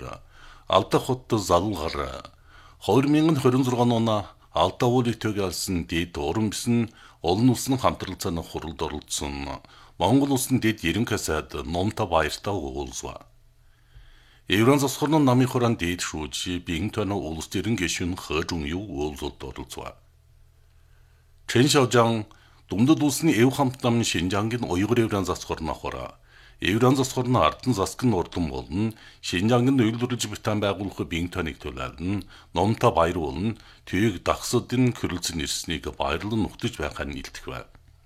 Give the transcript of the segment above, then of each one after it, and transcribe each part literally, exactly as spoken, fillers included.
хоёр Алтай хотод залгалгаар хоёр мянган хорин зургаан оноо Алтай уулыг tögeалсан дэд уран бисэн олон улсын хамтрал цааны хуралд оролцсон Монгол улсын дэд ерөнхий сайд Номтой Баяртай уулзва. Евран засхорны намын хураан дэд шүүж Бинтона улс төрийн гишүүн Хожун юу уулзалт оролцва. Чэн Шаожан Думдад улсны эв хамт намын Шинжангийн уйгур евран засхорны хураа Евран засхорны ардын засгийн урдан болон Шинжангийн үйлдвэрлэж битэн байгуулах Бинтоныг төлөөлн Номтой Баяр болон түйг дагсуудын хөрөлцөн ирснийг баярлан нухтаж байхаа нийлдэх бай.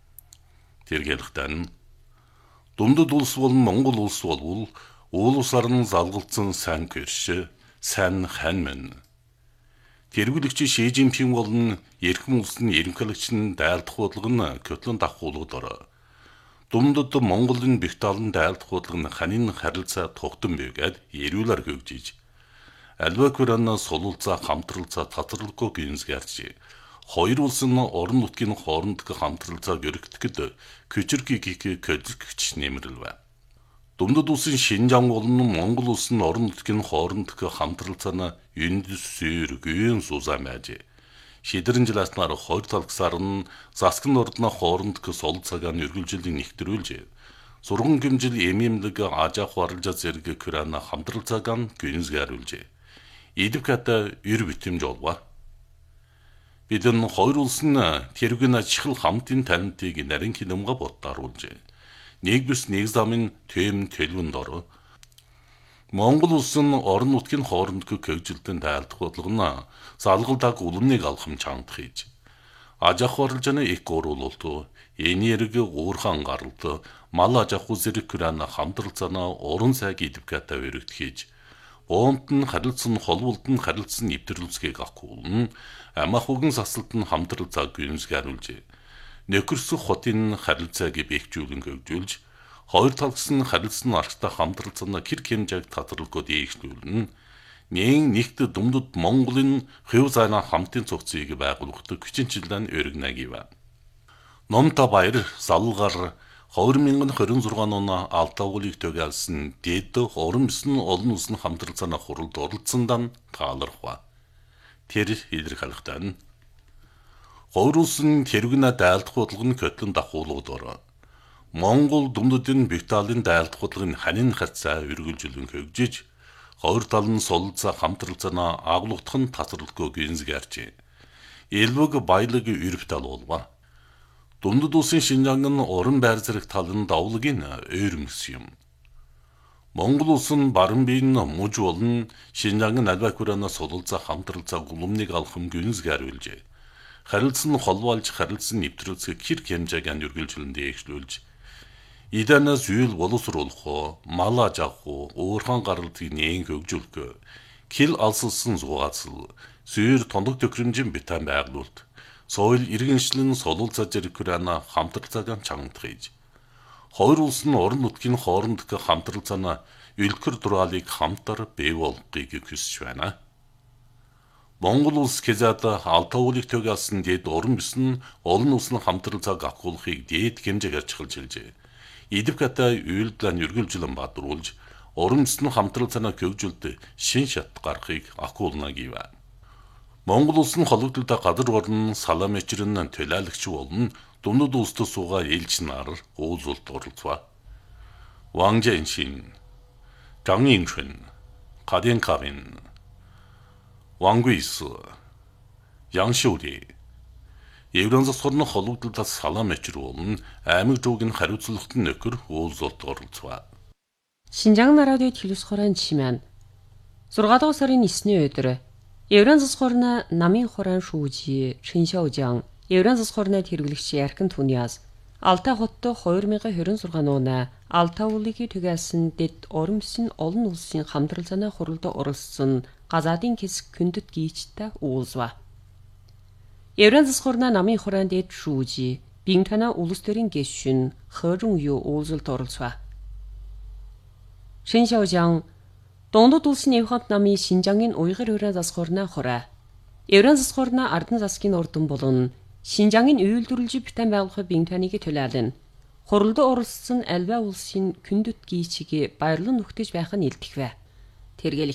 Тэргэлхтэн Думдад улс болон Монгол улс болвол уул усаар нь залгалцсан сайн гэрш, сайн хан мэн. Тэргүүлэгч Ши Жинпин болон Эрхэм улсын ерөнхийлөгч нь дайлдах бодлого нь Көтлөн давхуулгад ороо. Думдад Монголын бигтаалан дайлдах бодлого нь ханийн харилцаа тогтсон байгаад эрүүлэр хөгжиж. Альва Курана сулуулцаа хамтралцаа татварлгүй гинсгэрч. Хоёр улсын орон нутгийн хоорондох хамтралцаа гөрөгдөд küçük көдөлгч нэмэрлэв. Думдад улсын Шинжаан болон Монгол улсын орон нутгийн хоорондох хамтралцааны юндс сүйргэн сузамаж. Шидэрэн жиласнаар хоёр талгсаар нь засгийн ордны хоорондох сол цагаан үргэлжилийг нэгтрүүлж, сурган гимжил эмэмлэг ажаах баралжа зэрэг Курана хамтралцаагаан гүнсгэрүүлж. Идэвхата эр битэмж олва. Бидэн хоёр улсын тэргэн ачхал хамтын танитыг нарийн хинэмга бодтааруулж. Нэг бүс нэг замын тэм төлөвөнд ороо. Монгол улсын орон нутгийн хоорондох хөгжилтөнд тайлдах бодлого нь залгалдаг улмыг алхам чангах хийж. Ажаах баралжааны их гурвуулт, энерги уурхан гаралт, мал ажаах зэрэг Курана хамтралцаана уран сайг идэвхата өргөдөх хийж. Боомт нь харилцсан холволд нь харилцсан нэвтрүүлцгийг авахгүйн амах үгэн сасалт нь хамтралцаа гүнсгэрүүлж. Нөхөрсөх хотын харилцааг бэхжүүлэн хөгжүүлж, хоёр талс нь харилцсан арчтай хамтралцаана гэр хэмжээг татварлахгүй дээшлүүлнэ. Нэн нэгт Думдад Монголын хэв зайна хамтын цогцыг байгуулахад хүчинчлэн өргөнагийв. Номтой Баяр залгалгаар хоёр мянган хорин зургаан оноо Алтай уулыг tögeалсан дэд уран бисэн олон улсын хамтралцааны хуралд оролцсондаа таалархва. Тэр илэрхийлэхдээ хоёр улсын тэргэнэ дайлдах бодлого нь Көтлөн давхуулгад ороо. Монгол Думдадын бигтаалын дайлдах бодлогын ханийн харьцаа үргэлжлэн хөгжиж, хоёр тал нь солилцоо хамтралцаана агуулгадах нь татварлахгүй гинсгэрч. Элбэг баялаг өрөвтал болва. Думдад улсын Шинжаан уран байр зэрэг талын давлагын ойрмс юм. Монгол улсын баран биеийн муж болон Шинжаан Альва Курана солилцоо хамтралцаа гулмныг алхам гинсгэрүүлж. Харилцсан холбоолж харилцсан нэвтрүүлцгийг хэр хэмжээг ан үргэлжлэн дээшлүүлж. Иданаас үйл боловсруулах, мал ажаах, уурхан гаралтыг нээн хөгжүүлэх, кил алсалсан зугаацл, сүйр тондог төхрөмжийн битэн байгуулалт, соёл иргэншлэн солилцоо зэрэг Курана хамтралцаагаан чангадах хийж. Хоёр улсын орон нутгийн хоорондох хамтралцаана үлгэр дураалыг хамтар бий болгохыг хүсэж байна. Монгол улс Кезад Алтай уулыг tögeалсан дэд уран бисэн олон улсын хамтралцааг авахгүйхийг дэд хэмжээгээр чухалж хэлжээ. Идэвхата үйлдэлэн үргэлжлэн бадруулж, уран бисэн хамтралцаана хөгжүүлэлт шин шат гарахыг ахуулнагийв. Монгол улсын холбогдлолтой газар орон салаамчрын төлөөлөгч болон Думдад улсад суугаа ээлж нар уулзалт оролцва. Ван Жэншин, Жан Иншэн, Гаден Кавин, Ван Гуйс, Ян Шүри. Евран засхорны холбогдлолтой салаамчр болон аймаг жуугийн хариуцлагатай нөхөр уулзалт оролцва. Шинжаан народын төлөвсхорын чимэн зургаан дахь сарын эсний өдөр Евран засхорны намын хураан шүүжи Чэн Шаожан Евран засхорны хэрэглэгч Яркин Түниас Алтай хотод хоёр мянган хорин зургаан оноо Алтай уулыг tögeалсан дэд уран бисэн олон улсын хамтралцааны хуралд оролцсон газаадын хэсэг күндэт гийчтэй уулзва. Евран засхорны намын хураан дэд шүүжи Бинтона улс төрийн гишүүн Хожун юу уулзалт оролцва. Чэн Шаожан Дундад улсын эв хамт намын Шинжаангийн уйгур евран засхорны хураа Евран засхорны ардын засгийн урдан болон Шинжаангийн үйлдвэрлэж битэн байгуулах Бинтоныг төлөөлнө. Хуралд оролцсон альва улсын күндэт гийчийг баярлан нүхтэж байх нь илтгэв. Тэргээл